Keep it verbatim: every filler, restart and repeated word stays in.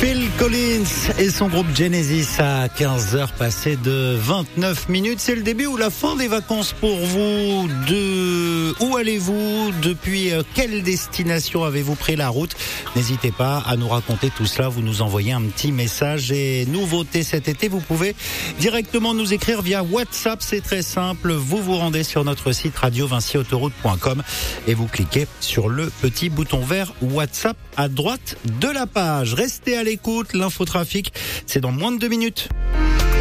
Phil Collins et son groupe Genesis à quinze heures passées de vingt-neuf minutes. C'est le début ou la fin des vacances pour vous. De où allez-vous? Depuis quelle destination avez-vous pris la route? N'hésitez pas à nous raconter tout cela. Vous nous envoyez un petit message. Et nouveauté cet été, vous pouvez directement nous écrire via WhatsApp. C'est très simple. Vous vous rendez sur notre site radio vinci autoroute point com et vous cliquez sur le petit bouton vert WhatsApp à droite de la page. Restez à l'écoute. L'infotrafic, c'est dans moins de deux minutes.